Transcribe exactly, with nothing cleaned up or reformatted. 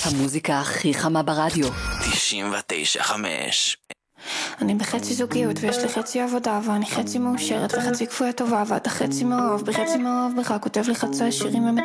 המוזיקה הכי חמה ברדיו. תשעים ותשע חמש. אני בחצי זוגיות ויש לי חצי עבודה, ואני חצי מאושרת וחצי כפויה טובה, ואתה חצי מאוהב בחצי מאוהב בך, כותב לי חצי שירים ומדבר